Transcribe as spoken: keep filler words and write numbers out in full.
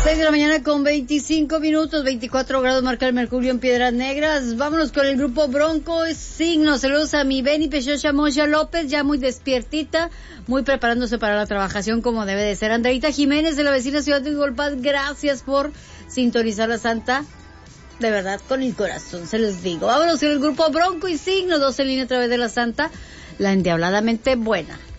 seis de la mañana con veinticinco minutos, veinticuatro grados marca el mercurio en Piedras Negras. Vámonos con el grupo Bronco Signo. Saludos a mi Beni Pechocha Moya López, ya muy despiertita, muy preparándose para la trabajación como debe de ser. Andreita Jiménez de la vecina ciudad de Igualpad, gracias por sintonizar la Santa. De verdad, con el corazón se los digo. Vámonos con el grupo Bronco y Signo, dos en línea a través de la Santa, la endiabladamente buena.